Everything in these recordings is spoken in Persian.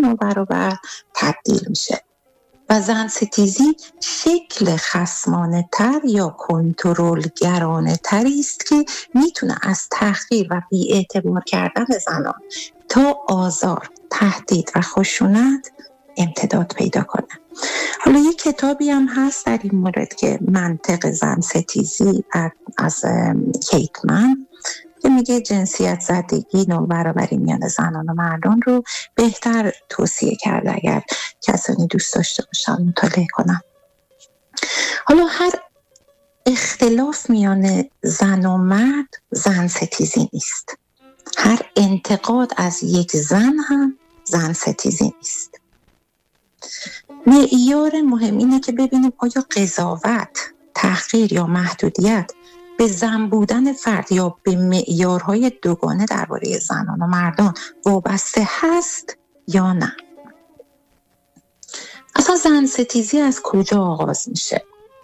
نابرابر تبدیل میشه و زن ستیزی شکل خصمانه تر یا کنترلگرانه تری است که میتونه از تحقیر و بی‌اعتبار کردن زنان تا آزار، تهدید و خشونت امتداد پیدا کنه. حالا یک کتابی هم هست در این مورد که منطق زن ستیزی از کیتمن که میگه جنسیت زدگی، نابرابری میان زنان و مردان رو بهتر توصیه کرده اگر کسانی دوست داشته باشن مطالعه کنن. حالا هر اختلاف میان زن و مرد زن ستیزی نیست. هر انتقاد از یک زن هم زن ستیزی نیست. معیار مهم اینه که ببینیم آیا قضاوت، تحقیر یا محدودیت به زن بودن فرد یا به معیارهای دوگانه درباره زنان و مردان وابسته هست یا نه. اصلا زن ستیزی از کجا آغاز میشه؟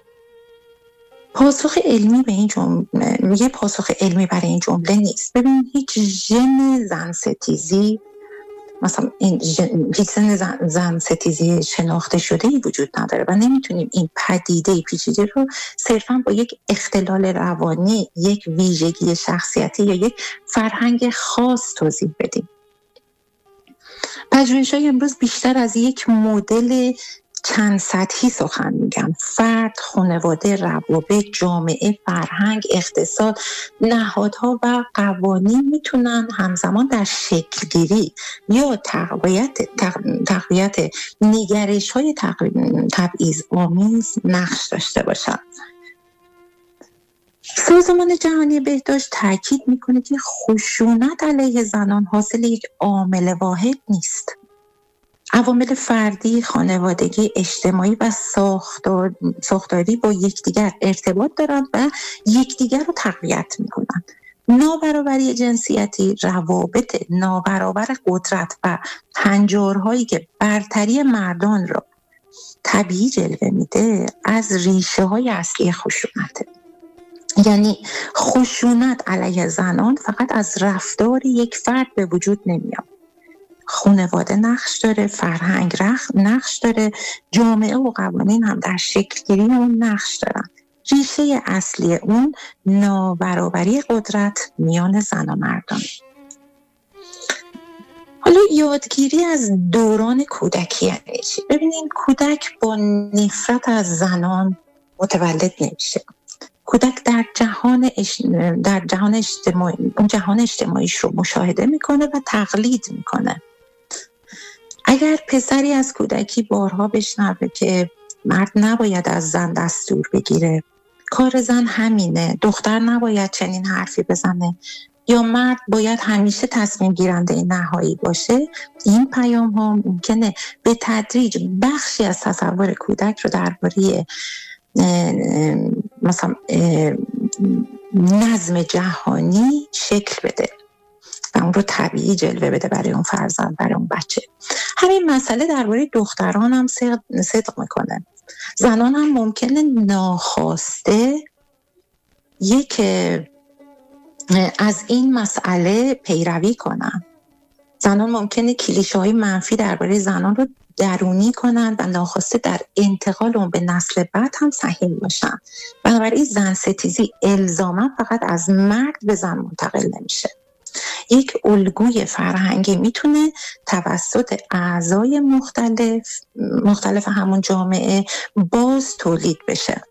پاسخ علمی به این جمله میگه پاسخ علمی برای این جمله نیست. ببین هیچ ژن زن ستیزی مثلا هیچ زن ستیزی شناخته شده ای وجود نداره و نمیتونیم این پدیده پیچیده رو صرفا با یک اختلال روانی، یک ویژگی شخصیتی یا یک فرهنگ خاص توضیح بدیم. پژوهش‌های امروز بیشتر از یک مدل چند سطحی سخن میگن. فرد، خانواده، روابط، جامعه، فرهنگ، اقتصاد، نهادها و قوانین میتونن همزمان در شکلگیری یا تقویت نگرش‌های تبعیض‌آمیز نقش داشته باشن. سازمان جهانی بهداشت تاکید میکنه که خشونت علیه زنان حاصل یک عامل واحد نیست. عوامل فردی، خانوادگی، اجتماعی و ساختاری با یکدیگر ارتباط دارند و یکدیگر رو تقویت میکنند. نابرابری جنسیتی، روابط نابرابر قدرت و هنجارهایی که برتری مردان را طبیعی جلوه میده از ریشه های اصلی خشونته. یعنی خشونت علیه زنان فقط از رفتار یک فرد به وجود نمیاد. خانواده نقش داره، فرهنگ نقش داره، جامعه و قوانین هم در شکل‌گیری اون نقش دارن. ریشه اصلی اون نابرابری قدرت میان زن و مردان. حالا یادگیری از دوران کودکی یعنی چی؟ ببینین کودک با نفرت از زنان متولد نمیشه. کودک در جهان اجتماعی اون جهان اجتماعیش رو مشاهده میکنه و تقلید میکنه. اگر پسری از کودکی بارها بشنوه که مرد نباید از زن دستور بگیره، کار زن همینه، دختر نباید چنین حرفی بزنه، یا مرد باید همیشه تصمیم گیرنده نهایی باشه، این پیام ها ممکنه به تدریج بخشی از تصور کودک رو درباره مثلا نظم جهانی شکل بده و اون رو طبیعی جلوه بده برای اون فرزند، برای اون بچه. همین مسئله درباره دختران هم صدق میکنه. زنان هم ممکنه ناخواسته از این مسئله پیروی کنن. زنان ممکنه کلیشه‌های منفی درباره زنان رو درونی کنن و ناخواسته در انتقال اون به نسل بعد هم سهیم باشن. بنابراین زن ستیزی الزاما فقط از مرد به زن منتقل نمیشه. یک الگوی فرهنگی میتونه توسط اعضای مختلف همون جامعه باز تولید بشه.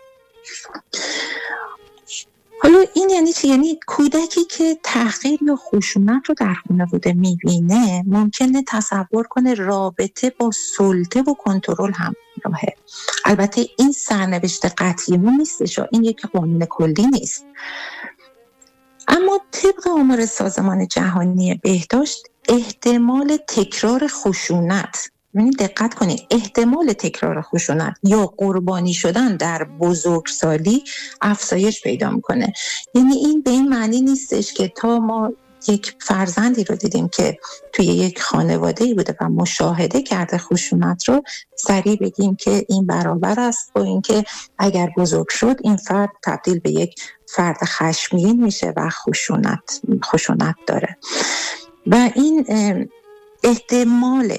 حالا این یعنی چی؟ یعنی کودکی که تحقیر یا خشونت رو در خانواده میبینه ممکنه تصور کنه رابطه با سلطه و کنترل همراهه. البته این سرنوشت قطعی نیستش، این یک قانون کلی نیست. اما طبق آمار سازمان جهانی بهداشت احتمال تکرار خشونت، یعنی دقت کنید، احتمال تکرار خشونت یا قربانی شدن در بزرگسالی افزایش پیدا میکنه. یعنی این به این معنی نیستش که تا ما یک فرزندی رو دیدیم که توی یک خانواده‌ای بوده و مشاهده کرده خشونت رو سریع بگیم که این برابر است با اینکه اگر بزرگ شد این فرد تبدیل به یک فرد خشمگین میشه و خشونت داره. و این احتمال